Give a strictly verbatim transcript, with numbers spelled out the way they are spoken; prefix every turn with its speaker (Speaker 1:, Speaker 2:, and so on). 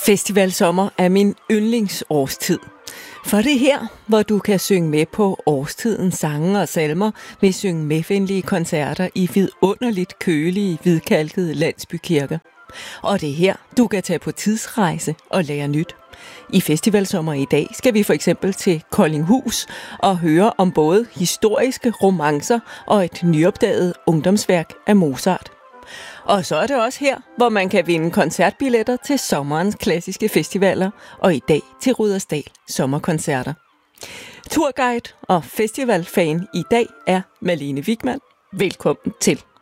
Speaker 1: Festivalsommer er min yndlingsårstid. For det er her, hvor du kan synge med på årstidens sange og salmer, ved synge medvenlige koncerter i vidunderligt kølige, hvidkalkede landsbykirker. Og det er her, du kan tage på tidsrejse og lære nyt. I Festivalsommer i dag skal vi for eksempel til Koldinghus og høre om både historiske romancer og et nyopdaget ungdomsværk af Mozart. Og så er det også her, hvor man kan vinde koncertbilletter til sommerens klassiske festivaler, og i dag til Rudersdal Sommerkoncerter. Turguide og festivalfan i dag er Malene Wigman. Velkommen til.